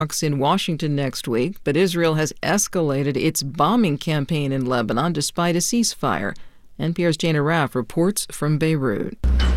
in Washington next week, but Israel has escalated its bombing campaign in Lebanon despite a ceasefire. NPR's Jana Raff reports from Beirut.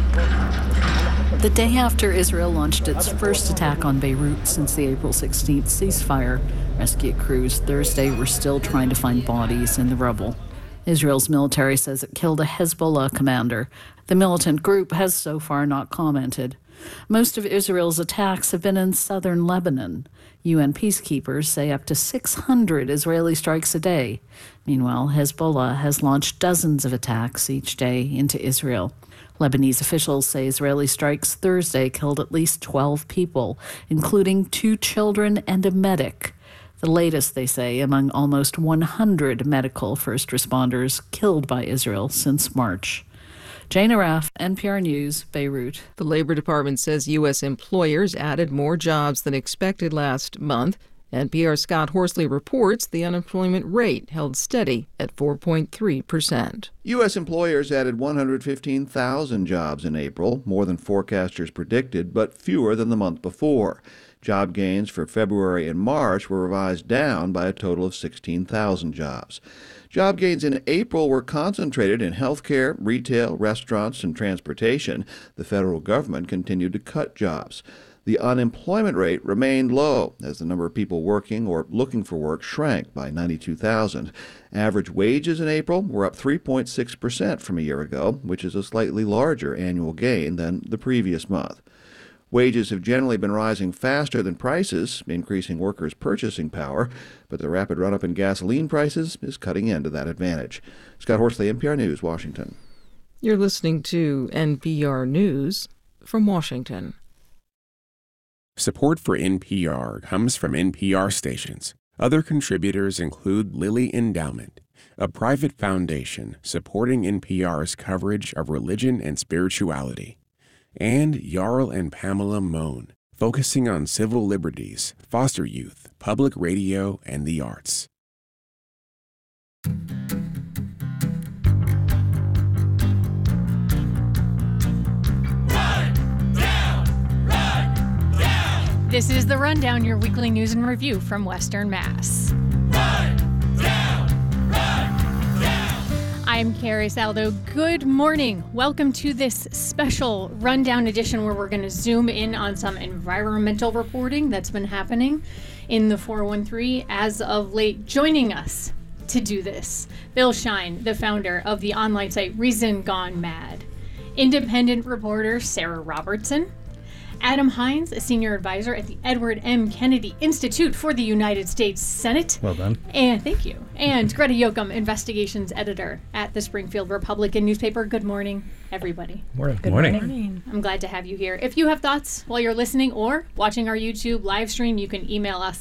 The day after Israel launched its first attack on Beirut since the April 16th ceasefire, rescue crews Thursday were still trying to find bodies in the rubble. Israel's military says it killed a Hezbollah commander. The militant group has so far not commented. Most of Israel's attacks have been in southern Lebanon. UN peacekeepers say up to 600 Israeli strikes a day. Meanwhile, Hezbollah has launched dozens of attacks each day into Israel. Lebanese officials say Israeli strikes Thursday killed at least 12 people, including 2 children and a medic. The latest, they say, among almost 100 medical first responders killed by Israel since March. Jana Raff, NPR News, Beirut. The Labor Department says U.S. employers added more jobs than expected last month. NPR's Scott Horsley reports the unemployment rate held steady at 4.3%. U.S. employers added 115,000 jobs in April, more than forecasters predicted, but fewer than the month before. Job gains for February and March were revised down by a total of 16,000 jobs. Job gains in April were concentrated in healthcare, retail, restaurants, and transportation. The federal government continued to cut jobs. The unemployment rate remained low as the number of people working or looking for work shrank by 92,000. Average wages in April were up 3.6% from a year ago, which is a slightly larger annual gain than the previous month. Wages have generally been rising faster than prices, increasing workers' purchasing power, but the rapid run-up in gasoline prices is cutting into that advantage. Scott Horsley, NPR News, Washington. You're listening to NPR News from Washington. Support for NPR comes from NPR stations. Other contributors include Lilly Endowment, a private foundation supporting NPR's coverage of religion and spirituality, and Jarl and Pamela Mohn, focusing on civil liberties, foster youth, public radio, and the arts. This is The Rundown, your weekly news and review from Western Mass. I'm Carrie Saldo. Good morning. Welcome to this special Rundown edition where we're going to zoom in on some environmental reporting that's been happening in the 413 as of late. Joining us to do this, Bill Shine, the founder of the online site Reason Gone Mad, independent reporter Sarah Robertson, Adam Hines, a senior advisor at the Edward M. Kennedy Institute for the United States Senate. Well done. And thank you. And Greta Yoakum, investigations editor at the Springfield Republican newspaper. Good morning, everybody. Morning. Good morning. I'm glad to have you here. If you have thoughts while you're listening or watching our YouTube live stream, you can email us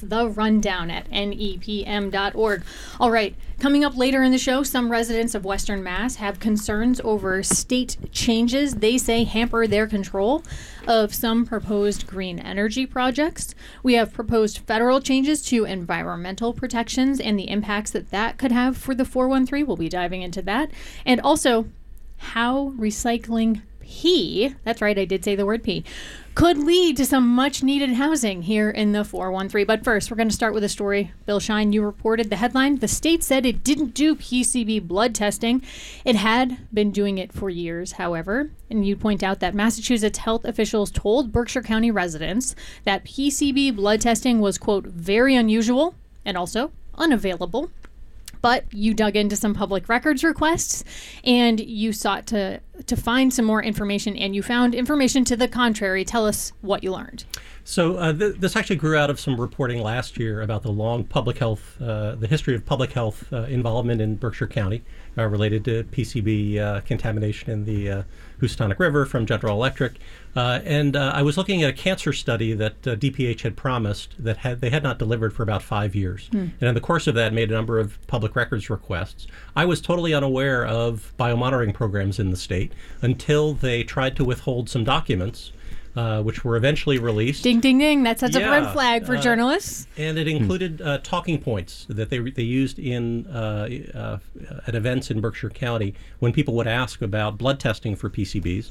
therundown@nepm.org. All right. Coming up later in the show, some residents of Western Mass have concerns over state changes they say hamper their control of some proposed green energy projects. We have proposed federal changes to environmental protections and the impacts that could have for the 413. We'll be diving into that. And also how recycling P, that's right, I did say the word P, could lead to some much needed housing here in the 413. But first, we're going to start with a story. Bill Shine, you reported the headline. The state said it didn't do PCB blood testing. It had been doing it for years, however. And you point out that Massachusetts health officials told Berkshire County residents that PCB blood testing was, quote, very unusual and also unavailable. But you dug into some public records requests and you sought to find some more information, and you found information to the contrary. Tell us what you learned. So this actually grew out of some reporting last year about the long public health, the history of public health involvement in Berkshire County related to PCB contamination in the Houstonic River from General Electric. And I was looking at a cancer study that DPH had promised that they had not delivered for about 5 years. And in the course of that, made a number of public records requests. I was totally unaware of biomonitoring programs in the state until they tried to withhold some documents, which were eventually released. Ding, ding, ding. That sets a red flag for journalists. And it included talking points that they used in at events in Berkshire County when people would ask about blood testing for PCBs.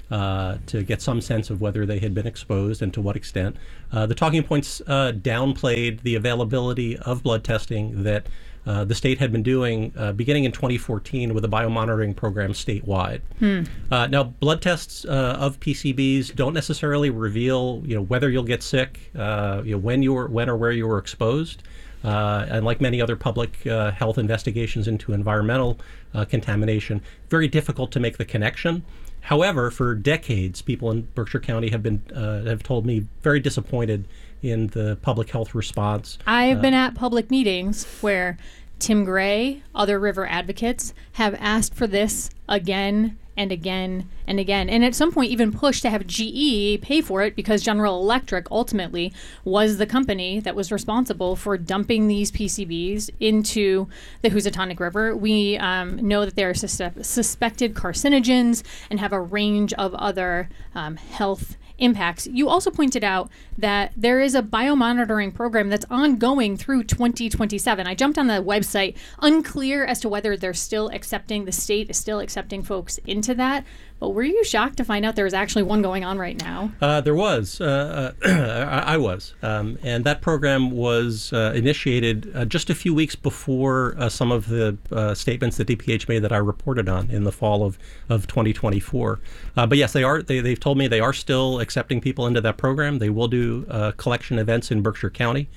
to get some sense of whether they had been exposed and to what extent. The talking points downplayed the availability of blood testing that the state had been doing beginning in 2014 with a biomonitoring program statewide. Now, blood tests of PCBs don't necessarily reveal, whether you'll get sick, when or where you were exposed. And like many other public health investigations into environmental contamination, very difficult to make the connection. However, for decades, people in Berkshire County have told me very disappointed in the public health response. I've been at public meetings where Tim Gray, other river advocates, have asked for this again and again and again, and at some point even pushed to have GE pay for it because General Electric ultimately was the company that was responsible for dumping these PCBs into the Housatonic River. We know that they are suspected carcinogens and have a range of other health impacts. You also pointed out that there is a biomonitoring program that's ongoing through 2027. I jumped on the website, unclear as to whether the state is still accepting folks into that. But were you shocked to find out there was actually one going on right now? There was. I was. And that program was initiated just a few weeks before some of the statements that DPH made that I reported on in the fall of 2024. But yes, they've told me they are still accepting people into that program. They will do collection events in Berkshire County.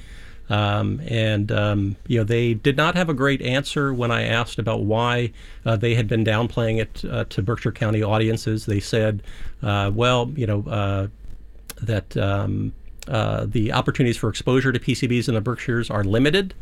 They did not have a great answer when I asked about why they had been downplaying it to Berkshire County audiences. They said, that the opportunities for exposure to PCBs in the Berkshires are limited.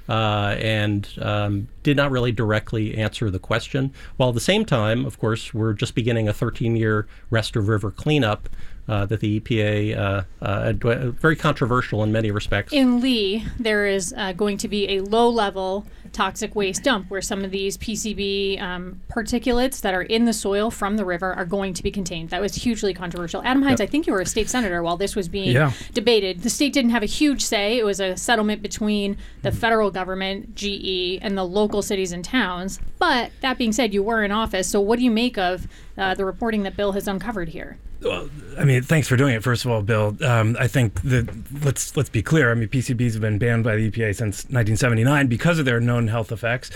And did not really directly answer the question. While at the same time, of course, we're just beginning a 13-year Rest of River cleanup that the EPA, very controversial in many respects. In Lee, there is going to be a low-level toxic waste dump where some of these PCB particulates that are in the soil from the river are going to be contained. That was hugely controversial. Adam Hines, I think you were a state senator while this was being debated. The state didn't have a huge say. It was a settlement between the federal government, GE, and the local cities and towns. But that being said, you were in office. So what do you make of the reporting that Bill has uncovered here? Well, I mean, thanks for doing it. First of all, Bill, I think that let's be clear. I mean, PCBs have been banned by the EPA since 1979 because of their known health effects,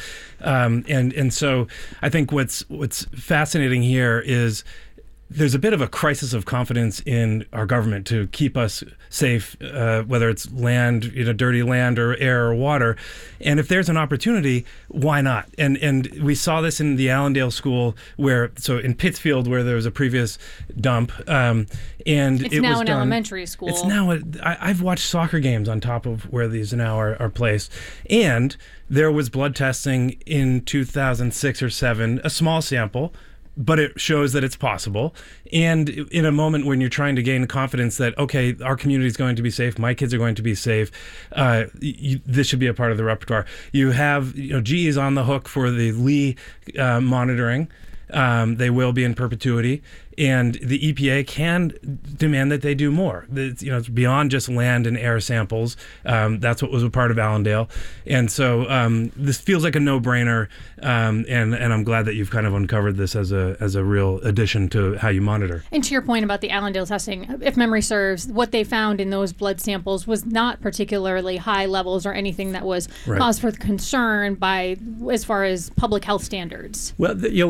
and so I think what's fascinating here is there's a bit of a crisis of confidence in our government to keep us safe, whether it's land, dirty land or air or water. And if there's an opportunity, why not? And we saw this in the Allendale school so in Pittsfield where there was a previous dump. And it's now an elementary school. It's now, I've watched soccer games on top of where these now are placed. And there was blood testing in 2006 or 7, a small sample, but it shows that it's possible. And in a moment when you're trying to gain confidence that, okay, our community is going to be safe, my kids are going to be safe, this should be a part of the repertoire. You have, GE is on the hook for the Lee monitoring. They will be in perpetuity. And the EPA can demand that they do more. It's beyond just land and air samples. That's what was a part of Allendale. And so this feels like a no-brainer, and I'm glad that you've kind of uncovered this as a real addition to how you monitor. And to your point about the Allendale testing, if memory serves, what they found in those blood samples was not particularly high levels or anything that was cause for concern as far as public health standards. Well, there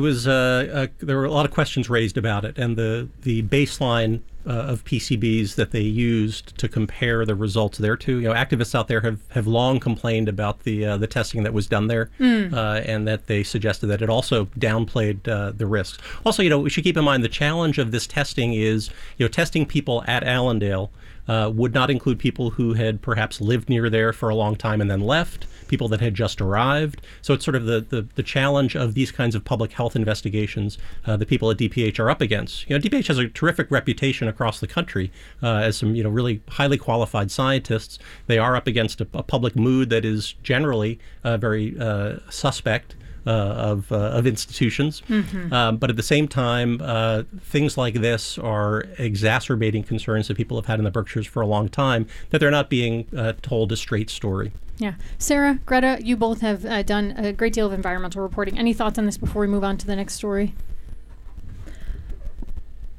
were a lot of questions raised about it, and the baseline of PCBs that they used to compare the results thereto. Activists out there have long complained about the testing that was done there, and that they suggested that it also downplayed the risks. Also, we should keep in mind the challenge of this testing is, testing people at Allendale would not include people who had perhaps lived near there for a long time and then left, people that had just arrived. So it's sort of the challenge of these kinds of public health investigations that people at DPH are up against. DPH has a terrific reputation across the country as some really highly qualified scientists. They are up against a public mood that is generally very suspect of institutions. But at the same time, things like this are exacerbating concerns that people have had in the Berkshires for a long time, that they're not being told a straight story. Yeah. Sarah, Greta, you both have done a great deal of environmental reporting. Any thoughts on this before we move on to the next story?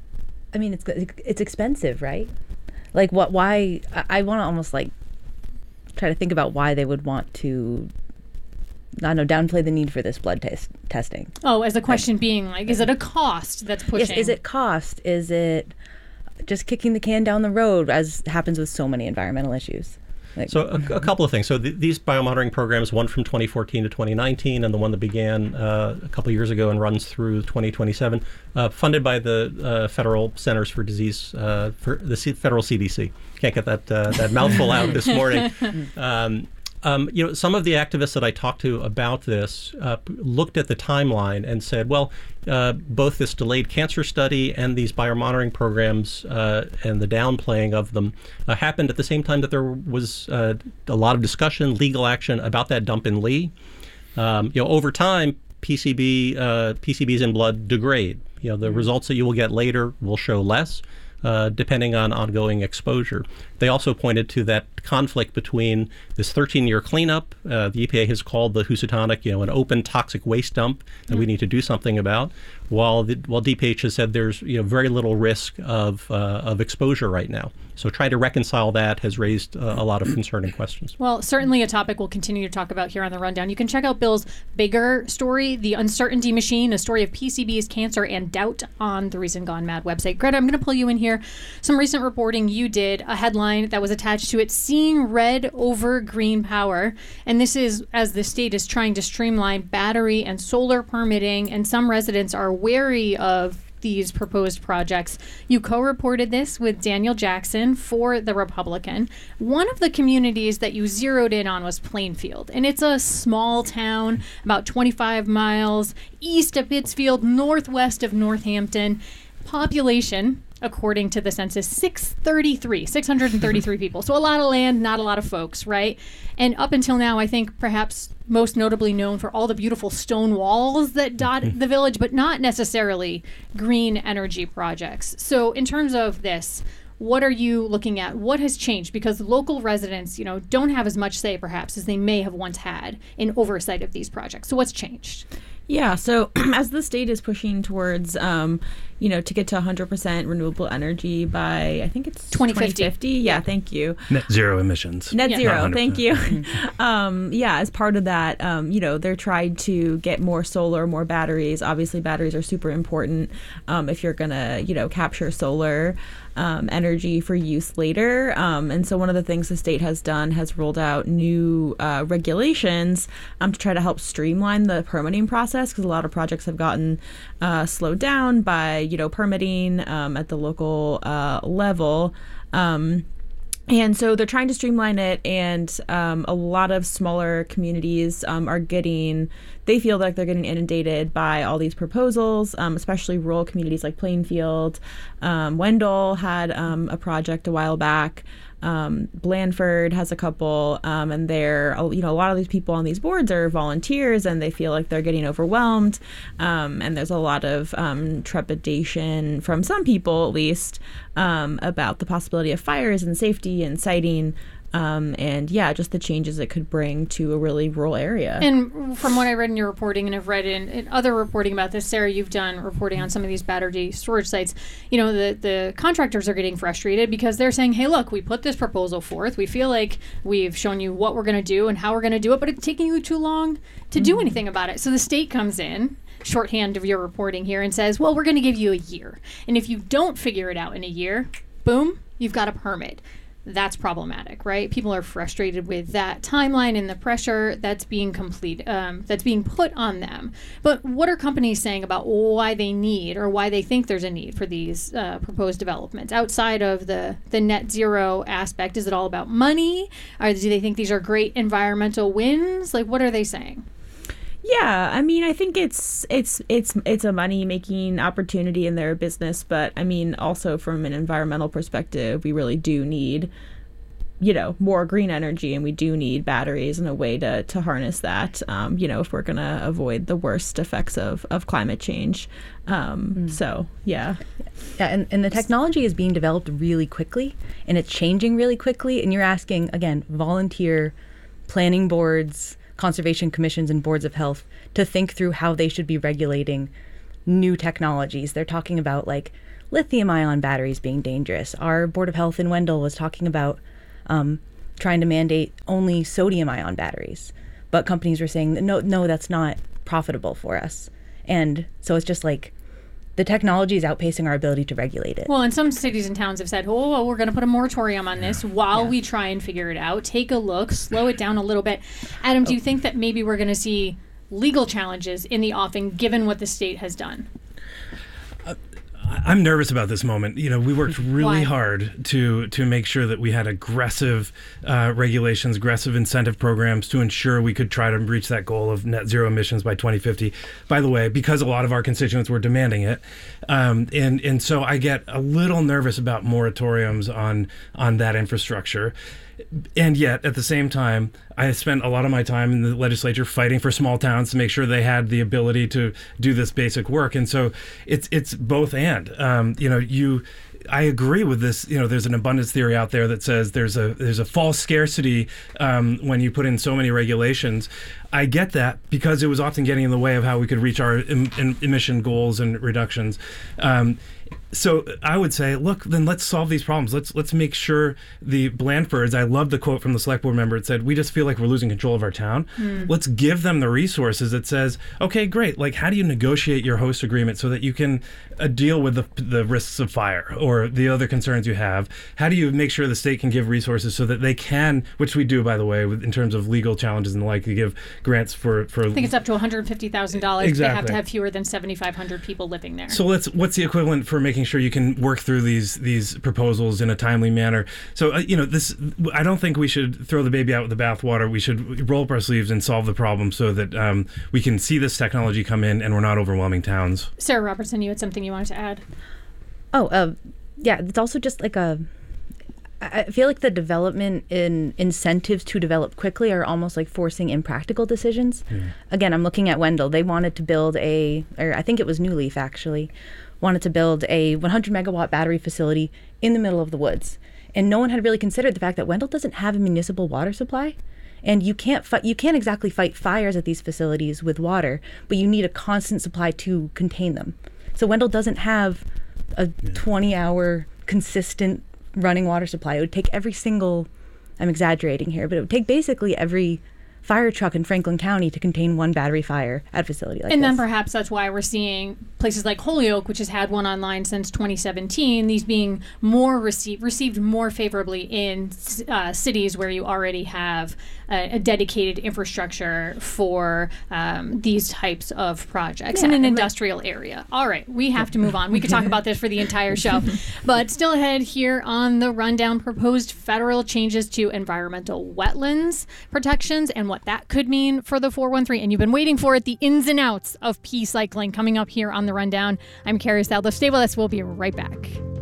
I mean, it's expensive, right? Like, why? I want to almost like try to think about why they would want to, I don't know, downplay the need for this blood testing. Oh, as the question being like, is it a cost that's pushing? Yes, is it cost? Is it just kicking the can down the road, as happens with so many environmental issues? So a couple of things. So these biomonitoring programs, one from 2014 to 2019, and the one that began a couple of years ago and runs through 2027, funded by the Federal Centers for Disease, for the Federal CDC. Can't get that mouthful out this morning. Some of the activists that I talked to about this looked at the timeline and said, well, both this delayed cancer study and these biomonitoring programs and the downplaying of them happened at the same time that there was a lot of discussion, legal action about that dump in Lee. Over time, PCBs in blood degrade. The results that you will get later will show less. Depending on ongoing exposure. They also pointed to that conflict between this 13-year cleanup. The EPA has called the Housatonic, an open toxic waste dump that we need to do something about, while DPH has said there's very little risk of exposure right now. So trying to reconcile that has raised a lot of concerning questions. Well, certainly a topic we'll continue to talk about here on The Rundown. You can check out Bill's bigger story, The Uncertainty Machine, a story of PCBs, cancer, and doubt on the Reason Gone Mad website. Greta, I'm going to pull you in here. Some recent reporting you did, a headline that was attached to it, Seeing Red Over Green Power. And this is as the state is trying to streamline battery and solar permitting, and some residents are wary of these proposed projects. You co-reported this with Daniel Jackson for The Republican. One of the communities that you zeroed in on was Plainfield, and it's a small town about 25 miles east of Pittsfield, northwest of Northampton. Population, according to the census, 633 people. So a lot of land, not a lot of folks, right? And up until now, I think perhaps most notably known for all the beautiful stone walls that dot the village, but not necessarily green energy projects. So in terms of this, what are you looking at? What has changed? Because local residents, don't have as much say perhaps as they may have once had in oversight of these projects. So what's changed? Yeah, so as the state is pushing towards, to get to 100% renewable energy by, I think it's 2050. Yeah, thank you. Net zero emissions. Net zero, thank you. As part of that, they're trying to get more solar, more batteries. Obviously, batteries are super important if you're going to, capture solar energy for use later. And so one of the things the state has done has rolled out new regulations to try to help streamline the permitting process, because a lot of projects have gotten slowed down by, permitting at the local level. And so they're trying to streamline it, and a lot of smaller communities they feel like they're getting inundated by all these proposals, especially rural communities like Plainfield. Wendell had a project a while back. Blandford has a couple, and a lot of these people on these boards are volunteers, and they feel like they're getting overwhelmed. And there's a lot of trepidation from some people, at least, about the possibility of fires and safety and siting. Just the changes it could bring to a really rural area. And from what I read in your reporting, and I've read in other reporting about this, Sarah, you've done reporting on some of these battery storage sites. The contractors are getting frustrated because they're saying, hey, look, we put this proposal forth. We feel like we've shown you what we're going to do and how we're going to do it, but it's taking you too long to do anything about it. So the state comes in, shorthand of your reporting here, and says, well, we're going to give you a year. And if you don't figure it out in a year, boom, you've got a permit. That's problematic, right? People are frustrated with that timeline and the pressure that's being that's being put on them. But what are companies saying about why they need, or why they think there's a need for these proposed developments outside of the net zero aspect? Is it all about money? Or do they think these are great environmental wins? Like, what are they saying? Yeah, I mean, I think it's a money-making opportunity in their business, but I mean, also from an environmental perspective, we really do need, more green energy, and we do need batteries and a way to harness that, if we're going to avoid the worst effects of climate change. So, yeah. Yeah, and the technology is being developed really quickly, and it's changing really quickly, and you're asking, again, volunteer planning boards, conservation commissions, and boards of health to think through how they should be regulating new technologies. They're talking about like lithium-ion batteries being dangerous. Our Board of Health in Wendell was talking about trying to mandate only sodium-ion batteries. But companies were saying, no, that's not profitable for us. And so it's just like the technology is outpacing our ability to regulate it. Well, and some cities and towns have said, well, we're going to put a moratorium on this while we try and figure it out. Take a look, slow it down a little bit. Adam, do you think that maybe we're going to see legal challenges in the offing given what the state has done? I'm nervous about this moment. We worked really hard to make sure that we had aggressive regulations, aggressive incentive programs to ensure we could try to reach that goal of net zero emissions by 2050. By the way, because a lot of our constituents were demanding it. And so I get a little nervous about moratoriums on that infrastructure. And yet, at the same time, I spent a lot of my time in the legislature fighting for small towns to make sure they had the ability to do this basic work. And so it's both and. I agree with this. There's an abundance theory out there that says there's a false scarcity when you put in so many regulations. I get that because it was often getting in the way of how we could reach our emission goals and reductions. So I would say, look, then let's solve these problems. Let's make sure the Blandfords, I love the quote from the select board member. It said, we just feel like we're losing control of our town. Let's give them the resources that says, okay, great. Like, how do you negotiate your host agreement so that you can deal with the risks of fire or the other concerns you have? How do you make sure the state can give resources so that they can, which we do, by the way, in terms of legal challenges and the like, to give grants for I think it's up to $150,000. Exactly. They have to have fewer than 7,500 people living there. So what's the equivalent for making sure you can work through these proposals in a timely manner? So this, I don't think we should throw the baby out with the bathwater. We should roll up our sleeves and solve the problem so that we can see this technology come in and we're not overwhelming towns. Sarah Robertson, you had something you wanted to add? Yeah, it's also just like I feel like the development in incentives to develop quickly are almost like forcing impractical decisions. Again, I'm looking at Wendell. They wanted to build or I think it was New Leaf actually, wanted to build a 100 megawatt battery facility in the middle of the woods. And no one had really considered the fact that Wendell doesn't have a municipal water supply. And you can't exactly fight fires at these facilities with water, but you need a constant supply to contain them. So Wendell doesn't have a 20-hour consistent running water supply. It would take I'm exaggerating here, but it would take basically every fire truck in Franklin County to contain one battery fire at a facility like this. And then perhaps that's why we're seeing places like Holyoke, which has had one online since 2017, these being received more favorably in cities where you already have a dedicated infrastructure for these types of projects in an industrial area. All right, we have to move on. We could talk about this for the entire show. But still ahead here on the rundown, proposed federal changes to environmental wetlands protections and what that could mean for the 413. And you've been waiting for it, the ins and outs of pea cycling, coming up here on the rundown. I'm Carrie Sadler. Stay with us. We'll be right back.